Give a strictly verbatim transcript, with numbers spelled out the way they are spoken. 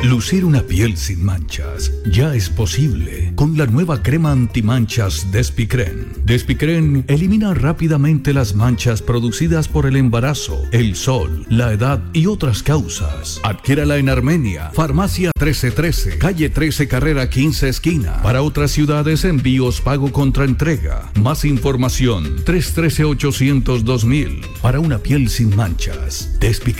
Lucir una piel sin manchas ya es posible con la nueva crema antimanchas Despicren. Despicren elimina rápidamente las manchas producidas por el embarazo, el sol, la edad y otras causas. Adquiérala en Armenia, Farmacia trece trece, calle trece, carrera quince, esquina. Para otras ciudades, envíos pago contra entrega. Más información, tres uno tres, ocho cero cero, dos mil. Para una piel sin manchas, Despicren.